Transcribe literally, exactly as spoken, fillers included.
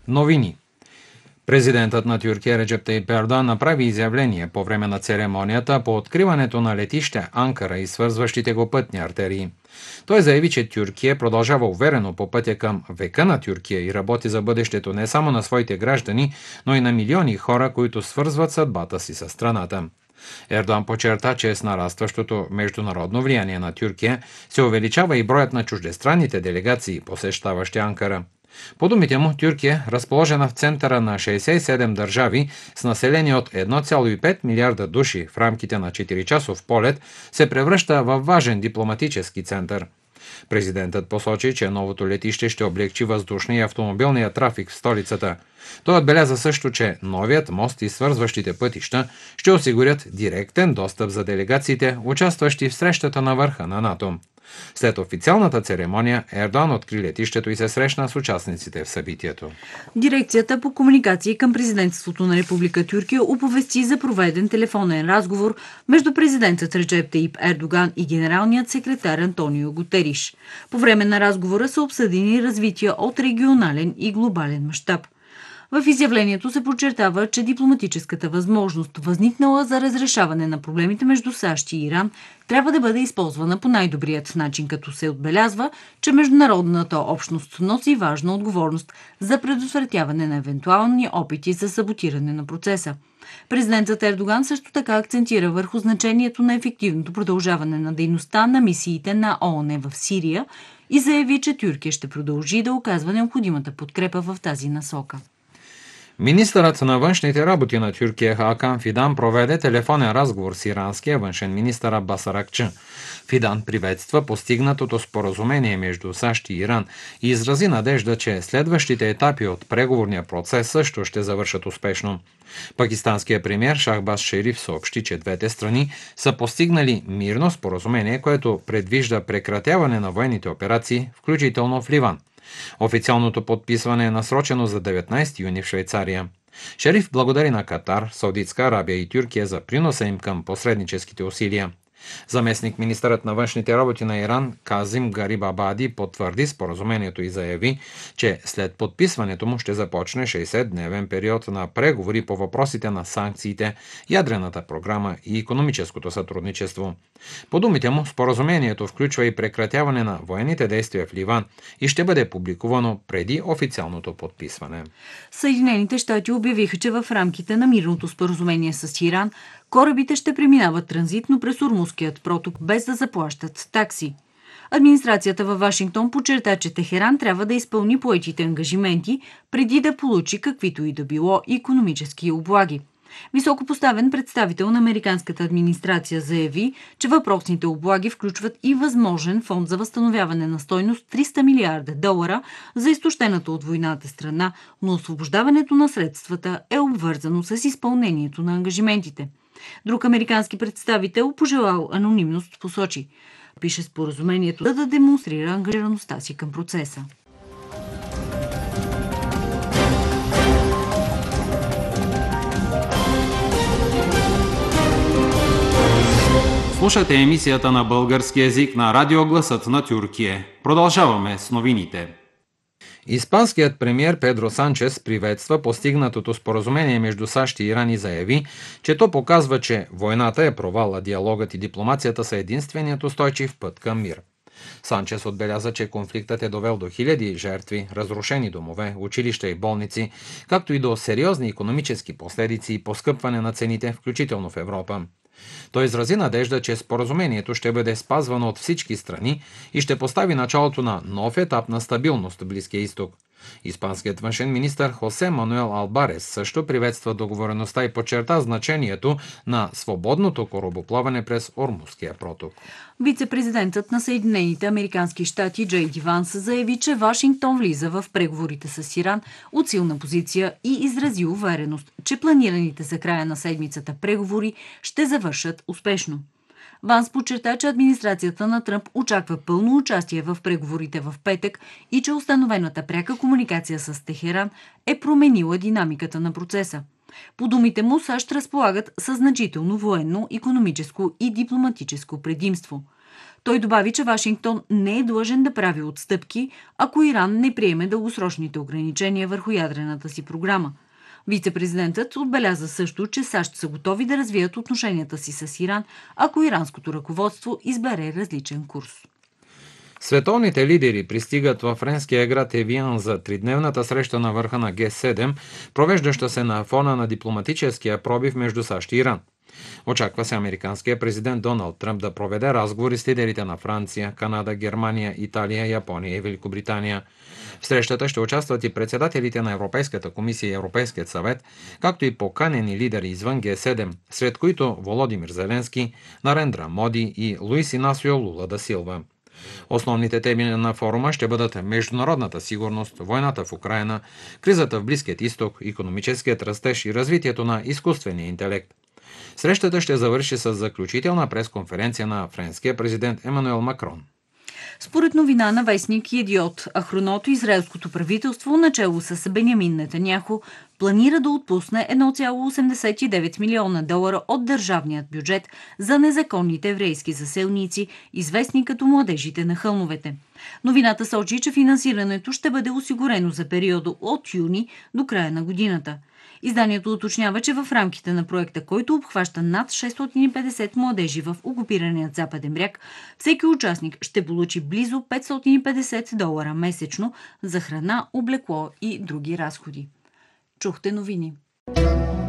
Новини. Президентът на Тюркия Реджеп Таип Ердоан направи изявление по време на церемонията по откриването на летище Анкара и свързващите го пътни артерии. Той заяви, че Тюркия продължава уверено по пътя към века на Тюркия и работи за бъдещето не само на своите граждани, но и на милиони хора, които свързват съдбата си със страната. Ердоан подчерта, че с нарастващото международно влияние на Тюркия се увеличава и броят на чуждестранните делегации, посещаващи Анкара. По думите му, Тюркия, разположена в центъра на шейсет и седем държави с население от едно цяло и пет милиарда души в рамките на четиричасов полет, се превръща в важен дипломатически център. Президентът посочи, че новото летище ще облегчи въздушния и автомобилния трафик в столицата. Той отбеляза също, че новият мост и свързващите пътища ще осигурят директен достъп за делегациите, участващи в срещата на върха на НАТО. След официалната церемония Ердоан откри летището и се срещна с участниците в събитието. Дирекцията по комуникации към президентството на Република Тюркия оповести за проведен телефонен разговор между президентът Реджеп Таип Ердоган и генералният секретар Антонио Гутериш. По време на разговора са обсъдени развития от регионален и глобален мащаб. В изявлението се подчертава, че дипломатическата възможност, възникнала за разрешаване на проблемите между САЩ и Иран, трябва да бъде използвана по най-добрият начин, като се отбелязва, че международната общност носи важна отговорност за предотвратяване на евентуални опити за саботиране на процеса. Президентът Ердоган също така акцентира върху значението на ефективното продължаване на дейността на мисиите на ООН в Сирия и заяви, че Тюркия ще продължи да оказва необходимата подкрепа в тази насока. Министърът на външните работи на Тюркия Хакан Фидан проведе телефонен разговор с иранския външен министър Аббас Аракчи. Фидан приветства постигнатото споразумение между САЩ и Иран и изрази надежда, че следващите етапи от преговорния процес също ще завършат успешно. Пакистанският премиер Шахбаз Шериф съобщи, че двете страни са постигнали мирно споразумение, което предвижда прекратяване на военните операции, включително в Ливан. Официалното подписване е насрочено за деветнайсети юни в Швейцария. Шериф благодари на Катар, Саудитска Арабия и Тюркия за приноса им към посредническите усилия. Заместник министърът на външните работи на Иран Казим Гарибабади потвърди споразумението и заяви, че след подписването му ще започне шейсетдневен период на преговори по въпросите на санкциите, ядрената програма и икономическото сътрудничество. По думите му, споразумението включва и прекратяване на военните действия в Ливан и ще бъде публикувано преди официалното подписване. Съединените щати обявиха, че в рамките на мирното споразумение с Иран корабите ще преминават транзитно през Ормузският проток, без да заплащат такси. Администрацията във Вашингтон подчерта, че Техеран трябва да изпълни поетите ангажименти, преди да получи каквито и да било икономически облаги. Високопоставен представител на американската администрация заяви, че въпросните облаги включват и възможен фонд за възстановяване на стойност триста милиарда долара за изтощената от войната страна, но освобождаването на средствата е обвързано с изпълнението на ангажиментите. Друг американски представител, пожелал анонимност, посочи: пише споразумението, за да демонстрира ангажираността си към процеса. Слушате емисията на български език на Радио Гласът на Тюркия. Продължаваме с новините. Испанският премиер Педро Санчес приветства постигнатото споразумение между САЩ и Иран и заяви, че то показва, че войната е провал, а диалогът и дипломацията са единственият устойчив път към мир. Санчес отбеляза, че конфликтът е довел до хиляди жертви, разрушени домове, училища и болници, както и до сериозни икономически последици и поскъпване на цените, включително в Европа. Той изрази надежда, че споразумението ще бъде спазвано от всички страни и ще постави началото на нов етап на стабилност в Близкия изток. Испанският външен министър Хосе Мануел Албарес също приветства договореността и подчерта значението на свободното корабоплаване през Ормузския проток. Вице-президентът на Съединените американски щати Джей Ди Ванс заяви, че Вашингтон влиза в преговорите с Иран от силна позиция и изрази увереност, че планираните за края на седмицата преговори ще завършат успешно. Ванс подчерта, че администрацията на Тръмп очаква пълно участие в преговорите в петък и че установената пряка комуникация с Техеран е променила динамиката на процеса. По думите му, САЩ разполагат със значително военно, икономическо и дипломатическо предимство. Той добави, че Вашингтон не е длъжен да прави отстъпки, ако Иран не приеме дългосрочните ограничения върху ядрената си програма. Вице-президентът отбеляза също, че САЩ са готови да развият отношенията си с Иран, ако иранското ръководство избере различен курс. Световните лидери пристигат във френския град Евиан за тридневната среща на върха на Ге седем, провеждаща се на фона на дипломатическия пробив между САЩ и Иран. Очаква се американският президент Доналд Тръмп да проведе разговори с лидерите на Франция, Канада, Германия, Италия, Япония и Великобритания. В срещата ще участват и председателите на Европейската комисия и Европейският съвет, както и поканени лидери извън Ге седем, сред които Володимир Зеленски, Нарендра Моди и Луис Инасио Лула да Силва. Основните теми на форума ще бъдат международната сигурност, войната в Украйна, кризата в Близкият изток, икономическият растеж и развитието на изкуствения интелект. Срещата ще завърши с заключителна пресконференция на френския президент Емануел Макрон. Според новина на вестник Йедиот Ахроното, израелското правителство, начело с Бенямин Нетаняху, планира да отпусне едно цяло осемдесет и девет милиона долара от държавният бюджет за незаконните еврейски заселници, известни като младежите на хълмовете. Новината сочи, че финансирането ще бъде осигурено за периода от юни до края на годината. Изданието уточнява, че в рамките на проекта, който обхваща над шестстотин и петдесет младежи в окупираният Западен бряг, всеки участник ще получи близо петстотин и петдесет долара месечно за храна, облекло и други разходи. Чухте новини.